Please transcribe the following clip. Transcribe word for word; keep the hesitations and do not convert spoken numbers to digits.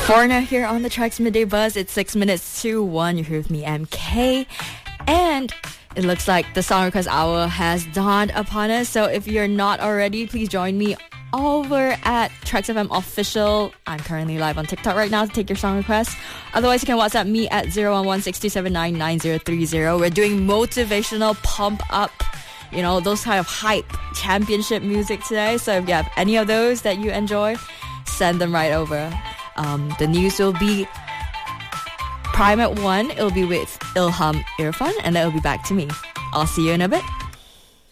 Foreigner here on the Tracks Midday Buzz. It's six minutes to one. You're here with me, M K. And it looks like the song request hour has dawned upon us. So if you're not already, please join me over at Tracks F M Official. I'm currently live on TikTok right now to take your song requests. Otherwise, you can WhatsApp me at zero one one six two seven nine nine zero three zero. We're doing motivational pump up, you know, those kind of hype championship music today. So if you have any of those that you enjoy, send them right over. Um, the news will be Prime at one. It'll be with Ilham Irfan, and then it'll be back to me. I'll see you in a bit.